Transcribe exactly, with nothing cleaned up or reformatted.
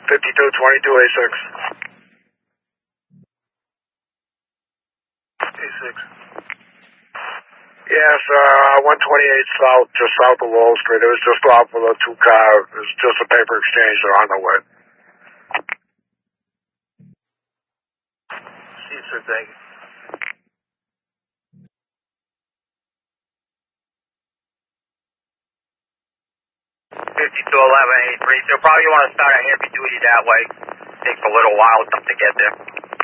fifty-two twenty-two A six. A six. Yes, uh, one twenty-eight South, just south of Wall Street. It was just off with a two car. It was just a paper exchange. They're on the way. See you, sir. Thank you. fifty-two eleven eighty-three. So probably want to start a heavy duty that way. Takes a little while for them to get there.